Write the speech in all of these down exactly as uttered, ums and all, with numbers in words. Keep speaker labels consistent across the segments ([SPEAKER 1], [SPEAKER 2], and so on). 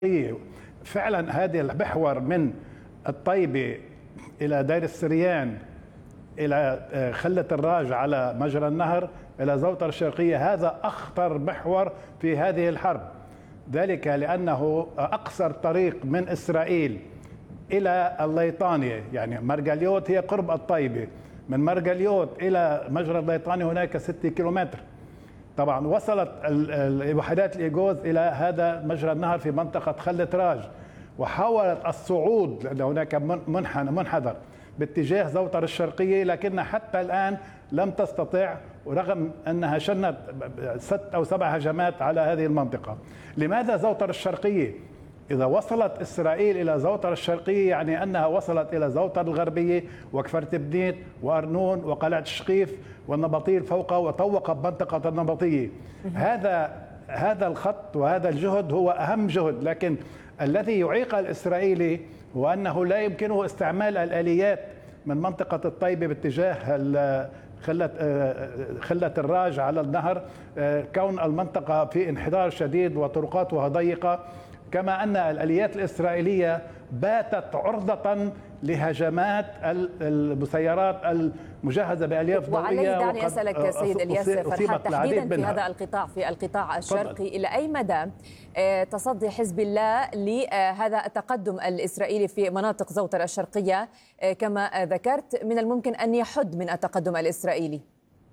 [SPEAKER 1] فعلا هذه المحور من الطيبة إلى دير السريان إلى خلة الراج على مجرى النهر إلى زوطر الشرقية، هذا أخطر محور في هذه الحرب، ذلك لأنه أقصر طريق من إسرائيل إلى الليطانية، يعني مرجليوت هي قرب الطيبة، من مرجليوت إلى مجرى الليطاني هناك ستة كيلومتر. طبعا وصلت وحدات الإيغوز إلى هذا مجرى النهر في منطقة خلة راج، وحاولت الصعود لأن هناك منحنى منحدر باتجاه زوطر الشرقية، لكن حتى الآن لم تستطع، ورغم أنها شنت ست أو سبع هجمات على هذه المنطقة. لماذا زوطر الشرقية؟ إذا وصلت إسرائيل إلى زوطر الشرقية يعني أنها وصلت إلى زوطر الغربية وكفر تبنيت وأرنون وقلعة الشقيف والنبطيل فوقه وطوق بمنطقة النبطية. هذا هذا الخط وهذا الجهد هو أهم جهد، لكن الذي يعيق الإسرائيلي هو أنه لا يمكنه استعمال الآليات من منطقة الطيبة باتجاه خلة خلة الراج على النهر، كون المنطقة في انحدار شديد وطرقاتها ضيقة، كما أن الآليات الإسرائيلية باتت عرضة لهجمات المسيرات المجهزة بألياف ضوئية.
[SPEAKER 2] وعليه دعني أسألك سيد إلياس فرحات تحديدا في هذا القطاع، في القطاع الشرقي، إلى أي مدى تصدي حزب الله لهذا التقدم الإسرائيلي في مناطق زوطر الشرقية؟ كما ذكرت من الممكن أن يحد من التقدم الإسرائيلي.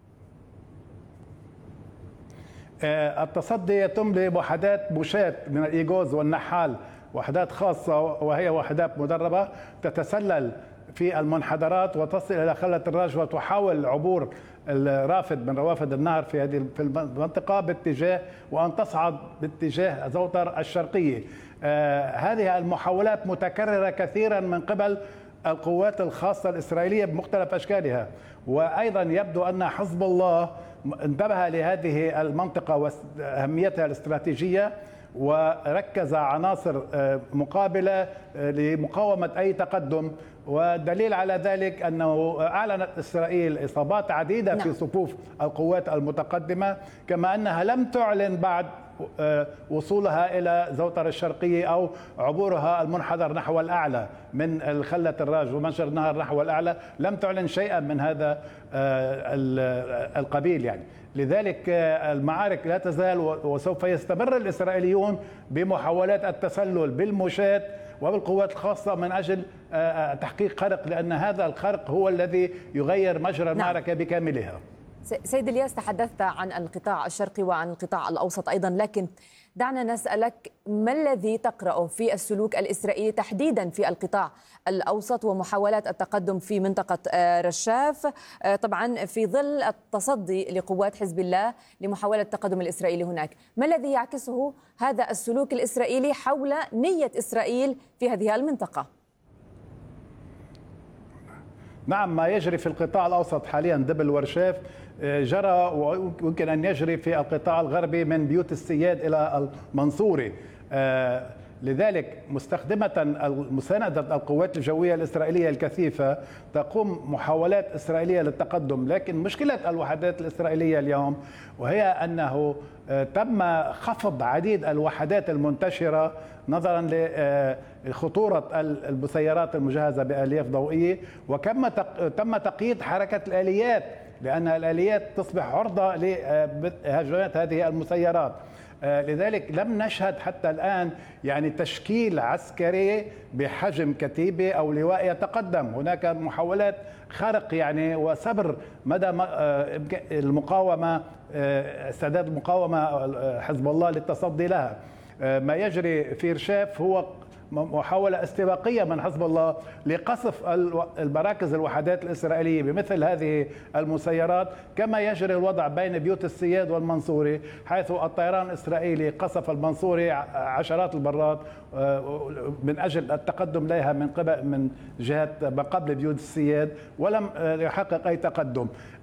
[SPEAKER 1] التصدي يتم لوحدات بوشات من الإيغوز والنحال، وحدات خاصة وهي وحدات مدربة تتسلل في المنحدرات وتصل إلى خلة الراج وتحاول عبور الرافد من روافد النهر في هذه في المنطقة باتجاه وأن تصعد باتجاه زوطر الشرقية. آه هذه المحاولات متكررة كثيرا من قبل القوات الخاصة الإسرائيلية بمختلف أشكالها، وأيضا يبدو أن حزب الله انتبه لهذه المنطقة وأهميتها الاستراتيجية وركز عناصر مقابلة لمقاومة أي تقدم، والدليل على ذلك أنه أعلنت إسرائيل إصابات عديدة في صفوف القوات المتقدمة، كما أنها لم تعلن بعد وصولها إلى زوطر الشرقية أو عبورها المنحدر نحو الأعلى من خلة الراج ومنشر النهر نحو الأعلى، لم تعلن شيئا من هذا القبيل يعني. لذلك المعارك لا تزال وسوف يستمر الإسرائيليون بمحاولات التسلل بالموشات وبالقوات الخاصة من أجل تحقيق خرق، لأن هذا الخرق هو الذي يغير مجرى المعركة بكاملها.
[SPEAKER 2] سيد إلياس، تحدثت عن القطاع الشرقي وعن القطاع الأوسط أيضا، لكن دعنا نسألك ما الذي تقرأه في السلوك الإسرائيلي تحديدا في القطاع الأوسط ومحاولات التقدم في منطقة رشاف، طبعا في ظل التصدي لقوات حزب الله لمحاولة التقدم الإسرائيلي هناك؟ ما الذي يعكسه هذا السلوك الإسرائيلي حول نية إسرائيل في هذه المنطقة؟
[SPEAKER 1] نعم، ما يجري في القطاع الأوسط حاليا دبل ورشاف جرى ويمكن أن يجري في القطاع الغربي من بيوت السياد إلى المنصوري. لذلك مستخدمة مساندة القوات الجوية الإسرائيلية الكثيفة تقوم محاولات إسرائيلية للتقدم، لكن مشكلة الوحدات الإسرائيلية اليوم وهي أنه تم خفض عديد الوحدات المنتشرة نظرا لخطورة المسيرات المجهزة بآلياف ضوئية، وكما تم تقييد حركة الآليات لأن الآليات تصبح عرضة لهجمات هذه المسيرات. لذلك لم نشهد حتى الآن يعني تشكيل عسكري بحجم كتيبة أو لواء يتقدم. هناك محاولات خرق يعني وصبر مدى المقاومة، استعداد المقاومة حزب الله للتصدي لها. ما يجري في رشاف هو محاولة استباقية من حزب الله لقصف المراكز الوحدات الإسرائيلية بمثل هذه المسيرات، كما يجري الوضع بين بيوت السياد والمنصوري، حيث الطيران الإسرائيلي قصف المنصوري عشرات المرات من أجل التقدم لها من قبل من جهة ما قبل بيوت السياد، ولم يحقق أي تقدم.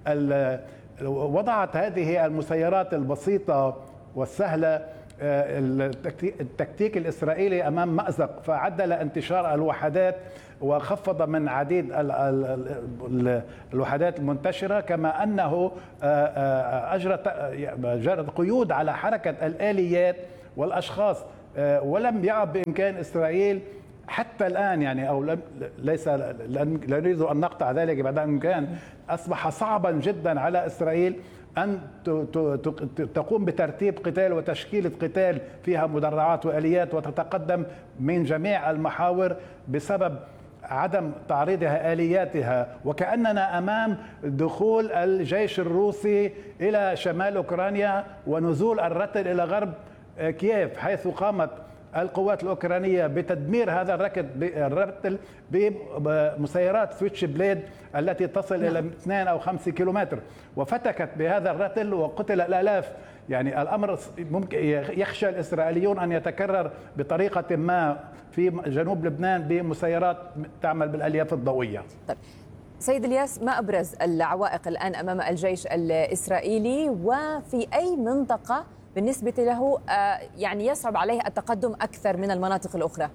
[SPEAKER 1] وضعت هذه المسيرات البسيطة والسهلة التكتيك الإسرائيلي أمام مأزق، فعدل انتشار الوحدات وخفض من عديد الوحدات المنتشرة، كما أنه أجرت قيود على حركة الآليات والأشخاص ولم يعد بإمكان إسرائيل حتى الآن يعني أو لم ليس لا نريد أن نقطع ذلك بعد أن كان أصبح صعبا جدا على إسرائيل أن تقوم بترتيب قتال وتشكيلة قتال فيها مدرعات وآليات وتتقدم من جميع المحاور بسبب عدم تعريضها آلياتها. وكأننا أمام دخول الجيش الروسي إلى شمال أوكرانيا ونزول الرتل إلى غرب كييف، حيث قامت القوات الأوكرانية بتدمير هذا الركض الرتل بمسيرات سويتش بليد التي تصل إلى اثنين أو خمسة كيلومتر، وفتكت بهذا الرتل وقتل الآلاف. يعني الأمر ممكن يخشى الإسرائيليون أن يتكرر بطريقة ما في جنوب لبنان بمسيرات تعمل بالألياف الضوئية.
[SPEAKER 2] طيب سيد الياس، ما أبرز العوائق الآن أمام الجيش الإسرائيلي، وفي أي منطقة بالنسبة له يعني يصعب عليه التقدم أكثر من المناطق الأخرى؟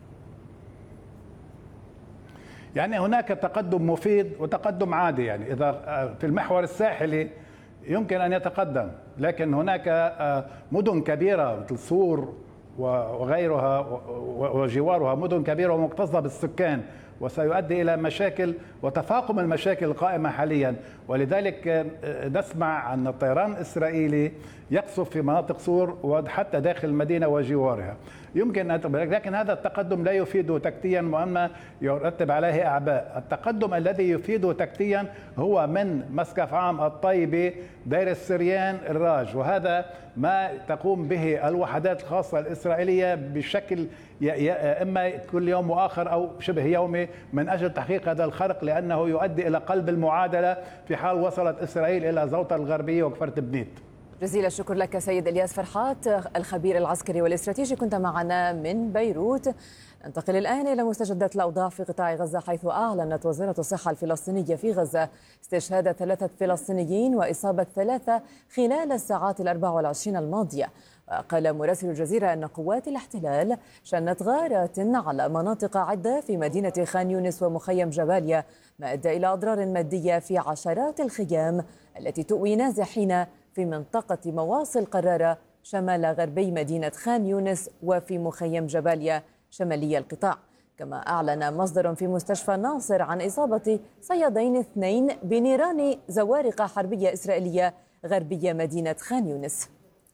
[SPEAKER 1] يعني هناك تقدم مفيد وتقدم عادي. يعني إذا في المحور الساحلي يمكن أن يتقدم، لكن هناك مدن كبيرة مثل صور وغيرها وجوارها مدن كبيرة ومكتظة بالسكان، وسيؤدي إلى مشاكل وتفاقم المشاكل القائمة حاليا. ولذلك نسمع عن الطيران الإسرائيلي يقصف في مناطق صور وحتى داخل المدينة وجوارها. يمكن أن، لكن هذا التقدم لا يفيد تكتيا وأما يرتب عليه أعباء. التقدم الذي يفيد تكتيا هو من مسقف عام الطيبة دير السريان الراج، وهذا ما تقوم به الوحدات الخاصة الإسرائيلية بشكل إما كل يوم وآخر أو شبه يومي من أجل تحقيق هذا الخرق، لأنه يؤدي إلى قلب المعادلة في حال وصلت إسرائيل إلى زوطة الغربية وكفر تبنيت.
[SPEAKER 2] جزيل الشكر لك سيد إلياس فرحات، الخبير العسكري والاستراتيجي، كنت معنا من بيروت. ننتقل الآن إلى مستجدات الأوضاع في قطاع غزة، حيث أعلنت وزارة الصحة الفلسطينية في غزة استشهاد ثلاثة فلسطينيين وإصابة ثلاثة خلال الساعات الأربع والعشرين الماضية. قال مراسل الجزيرة أن قوات الاحتلال شنت غارات على مناطق عدة في مدينة خان يونس ومخيم جباليا، ما أدى إلى أضرار مادية في عشرات الخيام التي تؤوي نازحين في منطقة مواصل قرارة شمال غربي مدينة خان يونس وفي مخيم جباليا شمالي القطاع. كما أعلن مصدر في مستشفى ناصر عن إصابة صيادين اثنين بنيران زوارق حربية إسرائيلية غربية مدينة خان يونس.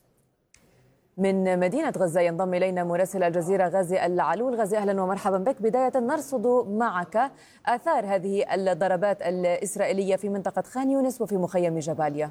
[SPEAKER 2] من مدينة غزة ينضم إلينا مراسل الجزيرة غازي العلول. غازي، أهلا ومرحبا بك. بداية نرصد معك آثار هذه الضربات الإسرائيلية في منطقة خان يونس وفي مخيم جباليا.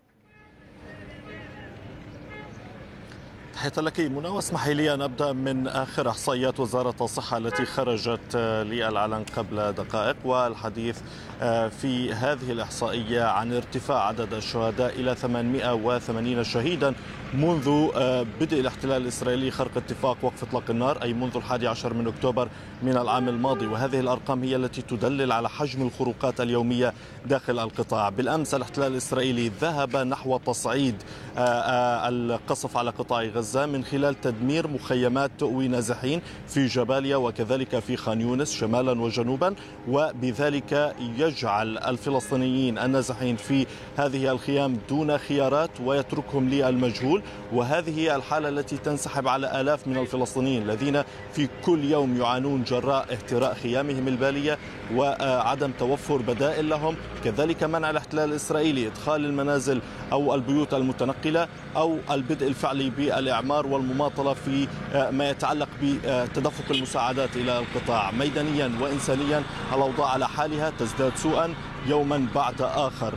[SPEAKER 3] تحية لك منى، واسمحي لي أن أبدأ من آخر إحصائيات وزارة الصحة التي خرجت للعلن قبل دقائق، والحديث في هذه الإحصائية عن ارتفاع عدد الشهداء إلى ثمانمئة وثمانين شهيدا منذ بدء الاحتلال الإسرائيلي خرق اتفاق وقف إطلاق النار، أي منذ الحادي عشر من أكتوبر من العام الماضي. وهذه الأرقام هي التي تدلل على حجم الخروقات اليومية داخل القطاع. بالأمس الاحتلال الإسرائيلي ذهب نحو تصعيد القصف على قطاع غزة من خلال تدمير مخيمات تؤوي نازحين في جباليا وكذلك في خان يونس شمالا وجنوبا، وبذلك يجعل الفلسطينيين النازحين في هذه الخيام دون خيارات ويتركهم للمجهول. وهذه هي الحالة التي تنسحب على آلاف من الفلسطينيين الذين في كل يوم يعانون جراء اهتراء خيامهم البالية وعدم توفر بدائل لهم، كذلك منع الاحتلال الإسرائيلي إدخال المنازل أو البيوت المتنقلة أو البدء الفعلي بالإعمار والمماطلة في ما يتعلق بتدفق المساعدات إلى القطاع. ميدانيا وإنسانيا الأوضاع على حالها تزداد سوءا يوما بعد آخر.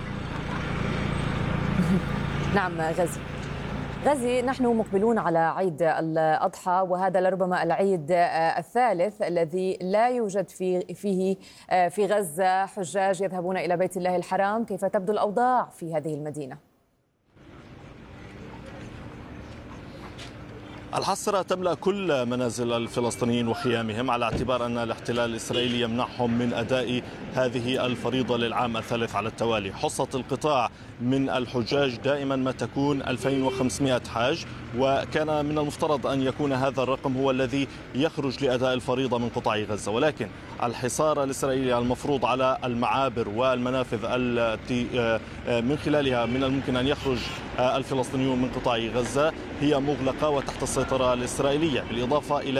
[SPEAKER 2] نعم غزي. غزي، نحن مقبلون على عيد الأضحى، وهذا لربما العيد الثالث الذي لا يوجد فيه فيه في غزة حجاج يذهبون إلى بيت الله الحرام. كيف تبدو الأوضاع في هذه المدينة؟
[SPEAKER 3] الحصرة تملأ كل منازل الفلسطينيين وخيامهم، على اعتبار أن الاحتلال الإسرائيلي يمنعهم من أداء هذه الفريضة للعام الثالث على التوالي. حصة القطاع من الحجاج دائما ما تكون ألفين وخمسمئة حاج، وكان من المفترض أن يكون هذا الرقم هو الذي يخرج لأداء الفريضة من قطاع غزة، ولكن الحصار الإسرائيلي المفروض على المعابر والمنافذ التي من خلالها من الممكن أن يخرج الفلسطينيون من قطاع غزة هي مغلقة وتحت السيطرة الإسرائيلية، بالإضافة إلى